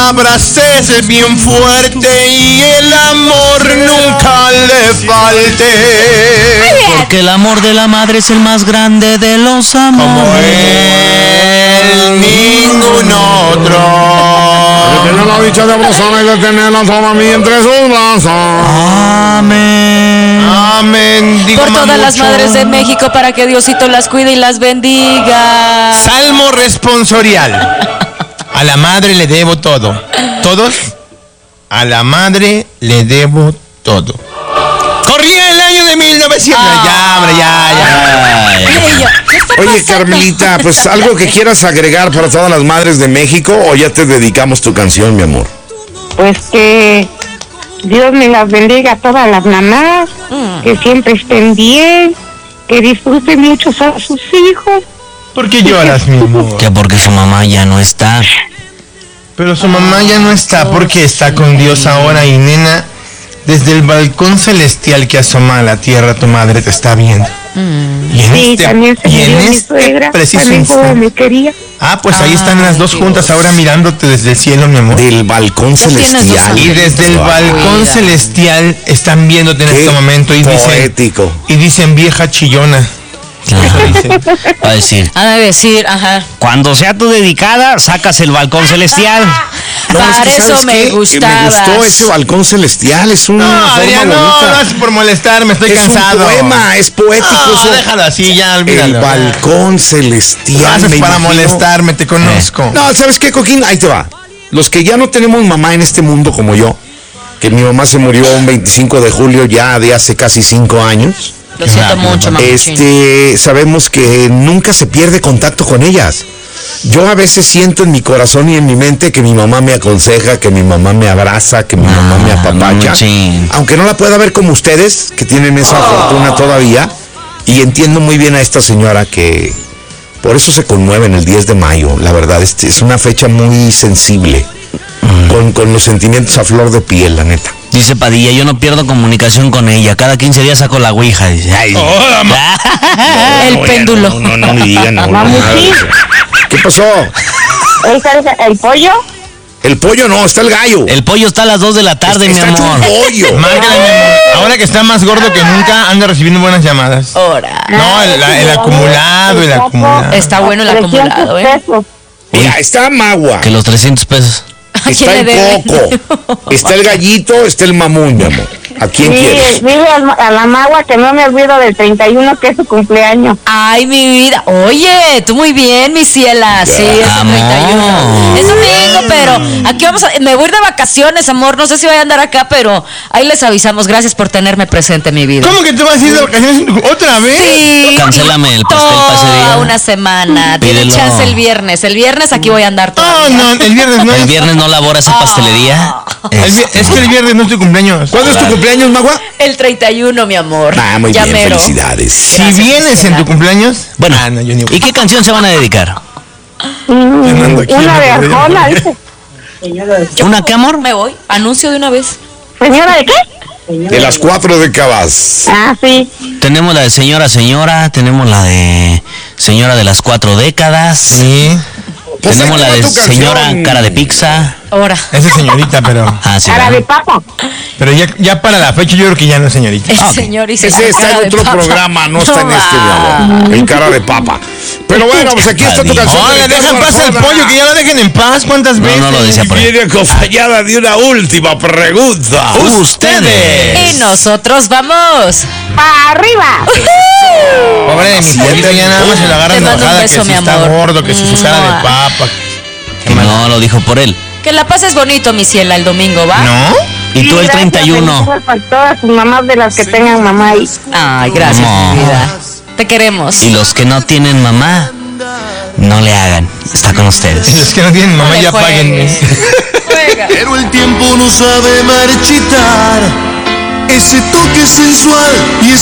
la abraces bien fuerte y el amor nunca le falte. Porque el amor de la madre es el más grande de los amores. Como él, ningún otro. Tiene la dicha de abrazar y de tenerla toda a mí entre sus brazos. Amén. Amén. Por todas las madres de México, para que Diosito las cuide y las bendiga. Salmo responsorial. A la madre le debo todo. ¿Todos? A la madre le debo todo. Corría el año de 1900. Ya, hombre, ya. Oye, Carmelita, pues algo que quieras agregar para todas las madres de México, o ya te dedicamos tu canción, mi amor. Pues que Dios me las bendiga a todas las mamás, que siempre estén bien, que disfruten mucho a sus hijos. ¿Por qué lloras, mi amor? Que porque su mamá ya no está. Pero su mamá ya no está porque está con Dios ahora y nena, desde el balcón celestial que asoma a la tierra tu madre te está viendo. Y en También se murió mi suegra, preciso también como instante. me quería. Ah, pues ahí están las dos juntas ahora mirándote desde el cielo, mi amor. Del balcón celestial. Y desde el balcón celestial están viéndote en Qué este momento y poético. dicen vieja chillona. Va a decir. A decir, ajá. Cuando sea tu dedicada, sacas el balcón celestial. No, es Para que, eso ¿sabes me qué? Que gustabas. me gustó ese balcón celestial, es una forma Adrián, bonita. no es por molestarme, estoy Es cansado. un poema, es poético. No, eso. déjalo así, ya, olvídalo. El balcón celestial. Haces me para imagino. molestarme, te conozco. No, ¿sabes qué, Coquín? Ahí te va. Los que ya no tenemos mamá en este mundo como yo, que mi mamá se murió un 25 de julio ya de hace casi 5 años. Lo siento mucho, mamá. Sabemos que nunca se pierde contacto con ellas. Yo a veces siento en mi corazón y en mi mente que mi mamá me aconseja, que mi mamá me abraza, que mi mamá me apapacha. Sí. Aunque no la pueda ver como ustedes, que tienen esa fortuna todavía. Y entiendo muy bien a esta señora que por eso se conmueve en el 10 de mayo. La verdad, es una fecha muy sensible. Con los sentimientos a flor de piel, la neta. Dice Padilla, yo no pierdo comunicación con ella. Cada 15 días saco la ouija. Dice, ay, El péndulo. No me digan. ¿Qué pasó? ¿El pollo? El pollo no, está el gallo. el pollo está a las 2 de la tarde, mi Está hecho amor. un pollo. Márcale, mi amor. Ahora que está más gordo que nunca, anda recibiendo buenas llamadas. Ahora. No, el acumulado. Está bueno el acumulado, ¿eh? Mira, está Magua, Que los 300 pesos. ¿A quién está le el debe? Coco, está el gallito, está el mamón, mi amor. ¿A quién quieres? Dile a la Magua que no me olvido del 31, que es su cumpleaños. Ay, mi vida. Oye, tú muy bien, mi ciela. Sí, es el Amor. 31. Es domingo, pero aquí vamos a... Me voy a ir de vacaciones, amor. No sé si voy a andar acá, pero ahí les avisamos. Gracias por tenerme presente, mi vida. ¿Cómo que te vas a ir de vacaciones otra vez? Sí. Cancélame el pastel para ese día. Toda una semana. Tiene Pídelo. chance el viernes. El viernes aquí voy a andar No, todavía. no, el viernes no. El viernes no labora esa pastelería. Es que el viernes no es tu cumpleaños. ¿Cuándo es tu cumpleaños, Magua? El 31, mi amor. Ah, muy Ya bien, mero. felicidades. Si vienes en tu cumpleaños. Bueno, no, yo ni voy. ¿y qué canción se van a dedicar? Ando aquí, Una de ya no Arjona, voy. dice. ¿Una qué, amor? Me voy. Anuncio de una vez. ¿Señora de qué? De las 4 décadas. Ah, sí. Tenemos la de Señora, tenemos la de Señora de las 4 décadas. Sí. Pues Tenemos ahí la te de va tu canción. Señora Cara de Pizza. Ahora. Esa es señorita, pero. Ah, sí. Cara de ¿verdad? papa. Pero ya para la fecha yo creo que ya no es señorita. El señor y Ese señora está en de otro papa. programa, no está en este, mi amor. El cara de papa. Pero bueno, pues aquí está tu canción. Oye, deja en paz al pollo, que ya lo dejen en paz. ¿Cuántas veces? No lo decía por ahí. Viene acompañada de una última pregunta. Ustedes. Y nosotros vamos. ¡Para arriba! Pobre de mi pollito, ya nada más se lo agarran Te mando un enojada, beso, que si mi está amor. gordo, que si su cara de papa. Que no, lo dijo por él. Que la pases bonito, mi ciela, el domingo, ¿va? ¿No? Y tú el Gracias, 31. felicidades para todas sus mamás de las que tengan mamá ahí. Ay, gracias, No. mi vida. Te queremos. Y los que no tienen mamá, no le hagan. Está con Y ustedes. los que no tienen mamá No le ya juegues. paguen. Juega. Pero el tiempo no sabe marchitar ese toque sensual y ese